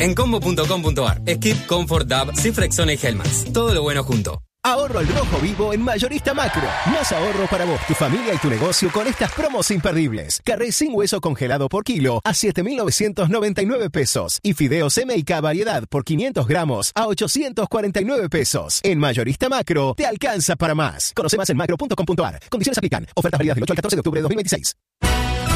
En combo.com.ar. Skip, Comfort, Dab, Cifrexona y Helmans. Todo lo bueno junto. Ahorro al rojo vivo en Mayorista Macro. Más ahorro para vos, tu familia y tu negocio con estas promos imperdibles. Carré sin hueso congelado por kilo a 7.999 pesos. Y fideos M&K variedad por 500 gramos a 849 pesos. En Mayorista Macro, te alcanza para más. Conoce más en macro.com.ar. Condiciones aplican. Ofertas válidas del 8 al 14 de octubre de 2026.